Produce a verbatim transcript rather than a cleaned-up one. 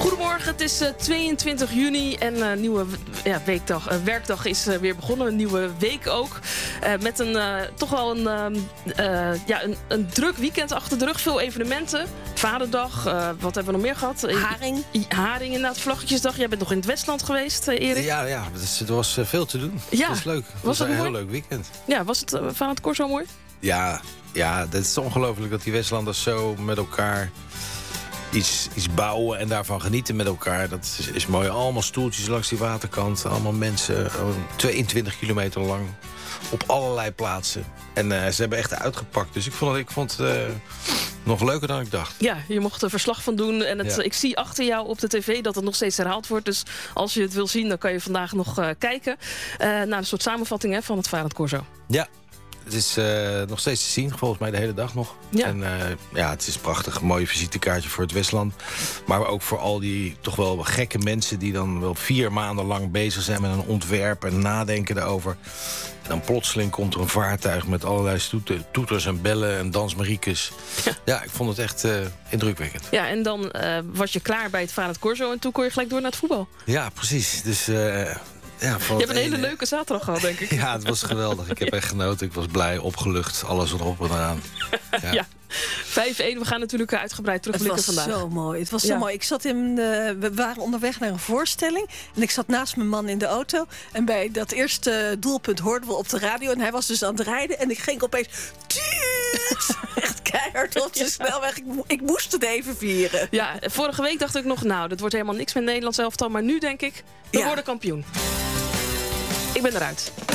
Goedemorgen, het is uh, tweeëntwintig juni en uh, nieuwe ja, weekdag, uh, werkdag is uh, weer begonnen. Een nieuwe week ook. Uh, met een, uh, toch wel een, uh, uh, ja, een, een druk weekend achter de rug. Veel evenementen. Vaderdag, uh, wat hebben we nog meer gehad? Haring. I, I, Haring inderdaad, Vlaggetjesdag. Jij bent nog in het Westland geweest, uh, Erik. Ja, ja dus het was uh, veel te doen. Ja. Het was leuk. Het was, was een mooi? heel leuk weekend. Ja, was het uh, van het Corso mooi? Ja, ja, het is ongelooflijk dat die Westlanders zo met elkaar iets, iets bouwen en daarvan genieten met elkaar. Dat is, is mooi. Allemaal stoeltjes langs die waterkant. Allemaal mensen, tweeëntwintig kilometer lang. Op allerlei plaatsen. En uh, ze hebben echt uitgepakt. Dus ik vond het, ik vond het uh, nog leuker dan ik dacht. Ja, je mocht er verslag van doen. En het, ja. ik zie achter jou op de tv dat het nog steeds herhaald wordt. Dus als je het wil zien, dan kan je vandaag nog uh, kijken. Uh, naar een soort samenvatting hè, van het Varend Corso. Ja. Het is uh, nog steeds te zien, volgens mij de hele dag nog. Ja. En uh, ja, het is prachtig. Een mooie visitekaartje voor het Westland. Maar ook voor al die toch wel gekke mensen die dan wel vier maanden lang bezig zijn met een ontwerp en nadenken erover. En dan plotseling komt er een vaartuig met allerlei stoeten, toeters en bellen en dansmariekes. Ja. ja, ik vond het echt uh, indrukwekkend. Ja, en dan uh, was je klaar bij het Varend Corso en toen kon je gelijk door naar het voetbal. Ja, precies. Dus Uh, Ja, je hebt een hele leuke zaterdag gehad, denk ik. Ja, het was geweldig. Ik heb echt genoten. Ik was blij, opgelucht, alles erop en eraan. Ja. ja. vijf-één, we gaan natuurlijk uitgebreid terugblikken vandaag. Het was zo mooi. Het was zo ja. mooi. Ik zat in de, we waren onderweg naar een voorstelling. En ik zat naast mijn man in de auto. En bij dat eerste doelpunt hoorden we op de radio. En hij was dus aan het rijden. En ik ging opeens echt keihard op de ja. snelweg. Ik, ik moest het even vieren. Ja, vorige week dacht ik nog, nou, dat wordt helemaal niks met Nederlands elftal. Maar nu denk ik, we ja. worden kampioen. Ik ben eruit.